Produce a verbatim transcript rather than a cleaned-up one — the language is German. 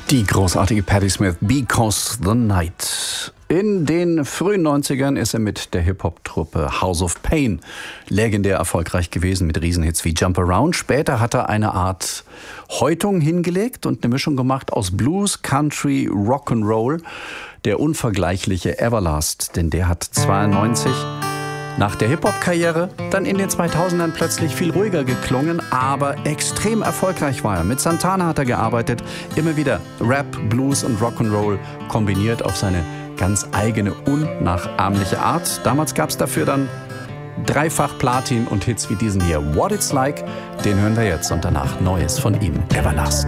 Die großartige Patti Smith, Because the Night. In den frühen neunzigern ist er mit der Hip-Hop-Truppe House of Pain legendär erfolgreich gewesen mit Riesenhits wie Jump Around. Später hat er eine Art Häutung hingelegt und eine Mischung gemacht aus Blues, Country, Rock'n'Roll. Der unvergleichliche Everlast, denn der hat zweiundneunzig nach der Hip-Hop-Karriere dann in den zweitausendern plötzlich viel ruhiger geklungen, aber extrem erfolgreich war er. Mit Santana hat er gearbeitet, immer wieder Rap, Blues und Rock'n'Roll kombiniert auf seine ganz eigene, unnachahmliche Art. Damals gab es dafür dann dreifach Platin und Hits wie diesen hier. What It's Like, den hören wir jetzt und danach Neues von ihm, Everlast.